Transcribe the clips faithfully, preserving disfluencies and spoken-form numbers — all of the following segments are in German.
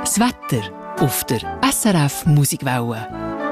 Das Wetter auf der S R F Musikwelle.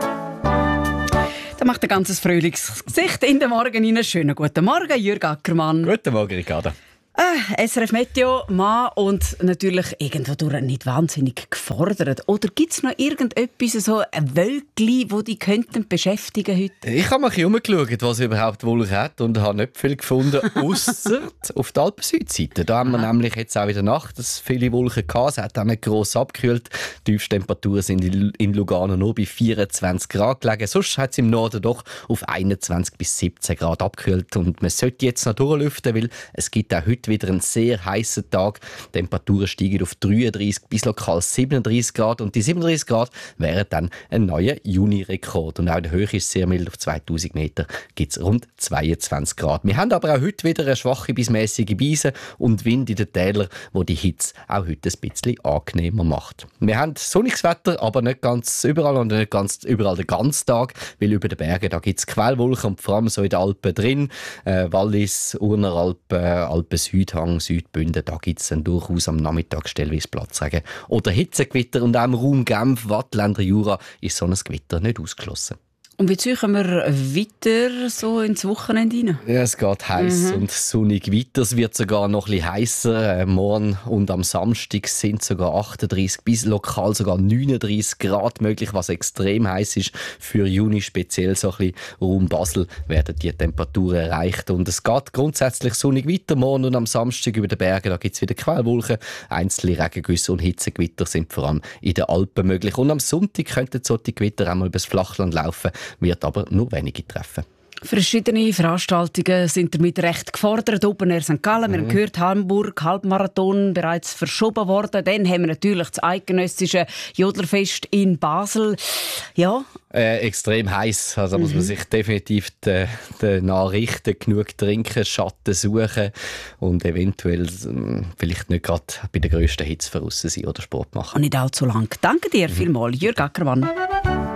Da macht ein ganzes Frühlingsgesicht in den Morgen rein. Schönen guten Morgen, Jürg Ackermann. Guten Morgen, Ricarda. Äh, S R F Meteo, Mann und natürlich irgendwo durch nicht wahnsinnig gefordert. Oder gibt es noch irgendetwas, so ein Wölkchen, das die könnten beschäftigen heute? Ich habe mich umgeschaut, was überhaupt Wolken hat und habe nicht viel gefunden, ausser auf der Alpen-Südseite. Da haben wir Aha. nämlich jetzt auch in der Nacht dass viele Wolken gehabt. Es hat auch nicht gross abgekühlt. Die Tiefstemperaturen sind in Lugano nur bei vierundzwanzig Grad gelegen. Sonst hat es im Norden doch auf einundzwanzig bis siebzehn Grad abgekühlt. Und man sollte jetzt noch durchlüften, weil es gibt auch heute wieder einen sehr heißen Tag. Die Temperaturen steigen auf dreiunddreißig bis lokal siebenunddreißig Grad. Und die siebenunddreißig Grad wären dann ein neuer Juni-Rekord. Und auch die Höhe ist sehr mild. Auf zweitausend Meter gibt es rund zweiundzwanzig Grad. Wir haben aber auch heute wieder eine schwache bis mäßige Brise und Wind in den Tälern, wo die Hitze auch heute ein bisschen angenehmer macht. Wir haben sonniges Wetter, aber nicht ganz überall und nicht ganz überall den ganzen Tag, weil über den Bergen da gibt es Quellwolken und vor allem so in den Alpen drin. Äh, Wallis, Urner Alpen, Alpen Süd, Südhang, Südbünden, da gibt es dann durchaus am Nachmittag stellweise Platzregen oder Hitzegewitter und auch im Raum Genf, Wattländer Jura ist so ein Gewitter nicht ausgeschlossen. Und wie ziehen wir weiter so ins Wochenende rein? Ja, es geht heiß mhm. und sonnig weiter. Es wird sogar noch ein bisschen heißer. Äh, morgen und am Samstag sind sogar achtunddreißig bis lokal sogar neununddreißig Grad möglich, was extrem heiß ist für Juni. Speziell so ein bisschen Raum Basel werden die Temperaturen erreicht. Und es geht grundsätzlich sonnig weiter. Morgen und am Samstag über den Bergen, da gibt es wieder Quellwolken. Einzelne Regengüsse und Hitzegewitter sind vor allem in den Alpen möglich. Und am Sonntag könnten solche Gewitter einmal übers Flachland laufen, wird aber nur wenige treffen. Verschiedene Veranstaltungen sind damit recht gefordert. Open Air Sankt Gallen, wir haben gehört, Hamburg, Halbmarathon bereits verschoben worden. Dann haben wir natürlich das eidgenössische Jodlerfest in Basel. Ja. Äh, extrem heiß. Also da muss man sich definitiv danach richten, genug trinken, Schatten suchen und eventuell äh, vielleicht nicht gerade bei der grössten Hitze draussen sein oder Sport machen. Und nicht allzu lang. Danke dir mhm. vielmals, Jürg Ackermann.